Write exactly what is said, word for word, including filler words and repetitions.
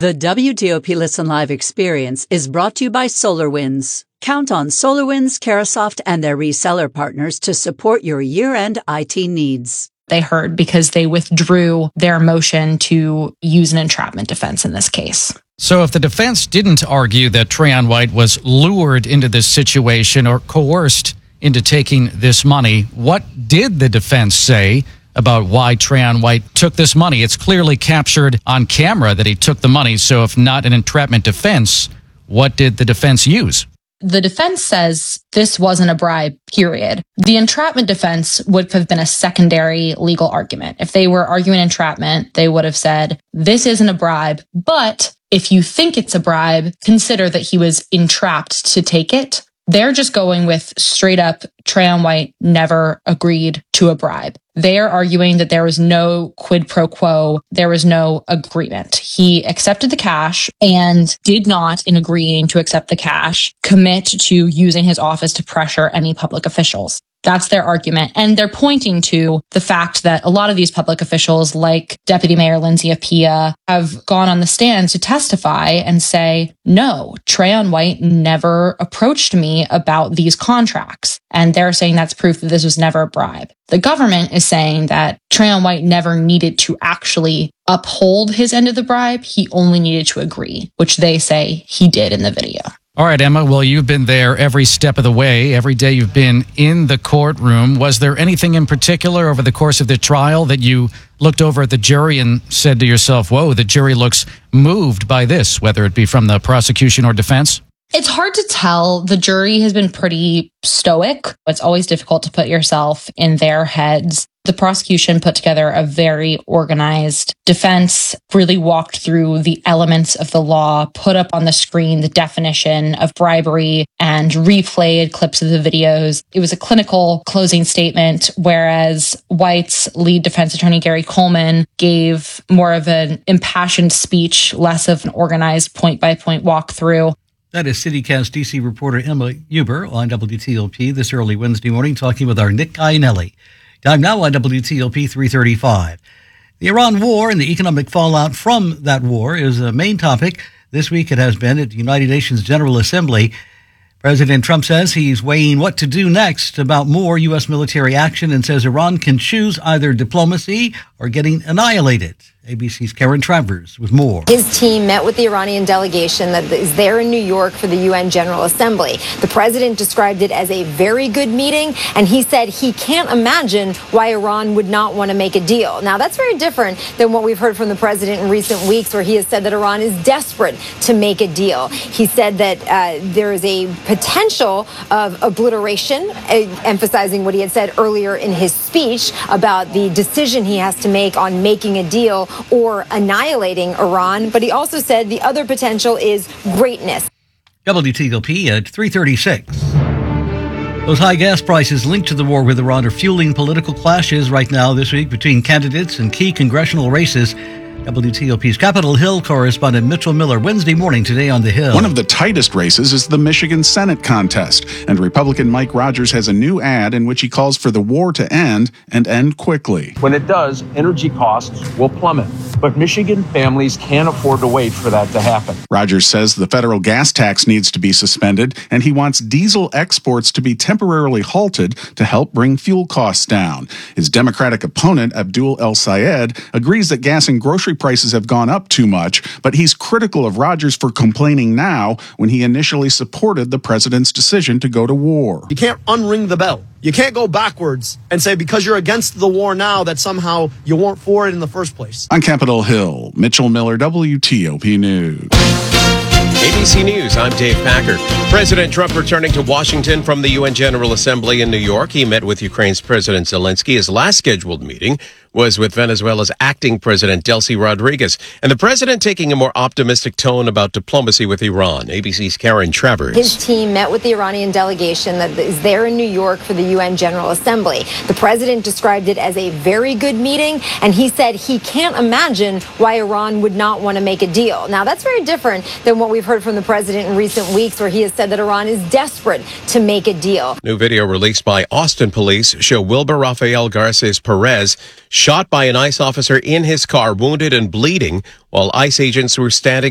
The W T O P Listen Live experience is brought to you by SolarWinds. Count on SolarWinds, Carahsoft, and their reseller partners to support your year-end I T needs. They heard because they withdrew their motion to use an entrapment defense in this case. So if the defense didn't argue that Trayon White was lured into this situation or coerced into taking this money, what did the defense say about why Trayon White took this money? It's clearly captured on camera that he took the money. So if not an entrapment defense, what did the defense use? The defense says this wasn't a bribe, period. The entrapment defense would have been a secondary legal argument. If they were arguing entrapment, they would have said, this isn't a bribe, but if you think it's a bribe, consider that he was entrapped to take it. They're just going with straight up, Trayon White never agreed to a bribe. They are arguing that there was no quid pro quo. There was no agreement. He accepted the cash and did not, in agreeing to accept the cash, commit to using his office to pressure any public officials. That's their argument. And they're pointing to the fact that a lot of these public officials, like Deputy Mayor Lindsay Appiah, have gone on the stand to testify and say, no, Trayon White never approached me about these contracts. And they're saying that's proof that this was never a bribe. The government is saying that Trayon White never needed to actually uphold his end of the bribe. He only needed to agree, which they say he did in the video. All right, Emma, well, you've been there every step of the way. Every day you've been in the courtroom. Was there anything in particular over the course of the trial that you looked over at the jury and said to yourself, whoa, the jury looks moved by this, whether it be from the prosecution or defense? It's hard to tell. The jury has been pretty stoic. It's always difficult to put yourself in their heads. The prosecution put together a very organized defense, really walked through the elements of the law, put up on the screen the definition of bribery, and replayed clips of the videos. It was a clinical closing statement, whereas White's lead defense attorney, Gary Coleman, gave more of an impassioned speech, less of an organized point-by-point walkthrough. That is CityCast D C reporter Emma Huber on W T O P this early Wednesday morning, talking with our Nick Iannelli. Time now on W T O P three thirty-five. The Iran war and the economic fallout from that war is a main topic. This week it has been at the United Nations General Assembly. President Trump says he's weighing what to do next about more U S military action and says Iran can choose either diplomacy or getting annihilated. A B C's Karen Travers with more. His team met with the Iranian delegation that is there in New York for the U N General Assembly. The president described it as a very good meeting, and he said he can't imagine why Iran would not want to make a deal. Now, that's very different than what we've heard from the president in recent weeks, where he has said that Iran is desperate to make a deal. He said that uh, there is a potential of obliteration, uh, emphasizing what he had said earlier in his speech about the decision he has to make on making a deal or annihilating Iran. But he also said the other potential is greatness. W T O P at three thirty-six. Those high gas prices linked to the war with Iran are fueling political clashes right now this week between candidates in key congressional races. W T O P's Capitol Hill correspondent Mitchell Miller, Wednesday morning today on the Hill. One of the tightest races is the Michigan Senate contest, and Republican Mike Rogers has a new ad in which he calls for the war to end and end quickly. When it does, energy costs will plummet, but Michigan families can't afford to wait for that to happen. Rogers says the federal gas tax needs to be suspended, and he wants diesel exports to be temporarily halted to help bring fuel costs down. His Democratic opponent, Abdul El Sayed, agrees that gas and grocery prices have gone up too much, but he's critical of Rogers for complaining now when he initially supported the president's decision to go to war. You can't unring the bell. You can't go backwards and say because you're against the war now that somehow you weren't for it in the first place. On Capitol Hill, Mitchell Miller, W T O P News. A B C News, I'm Dave Packer. President Trump returning to Washington from the U N General Assembly in New York. He met with Ukraine's President Zelensky. His last scheduled meeting was with Venezuela's acting president, Delcy Rodriguez. And the president taking a more optimistic tone about diplomacy with Iran. A B C's Karen Travers. His team met with the Iranian delegation that is there in New York for the U N General Assembly. The president described it as a very good meeting, and he said he can't imagine why Iran would not want to make a deal. Now, that's very different than what we've heard from the president in recent weeks, where he has said that Iran is desperate to make a deal. New video released by Austin police show Wilber Rafael Garces Perez shot by an ICE officer in his car, wounded and bleeding, while ICE agents were standing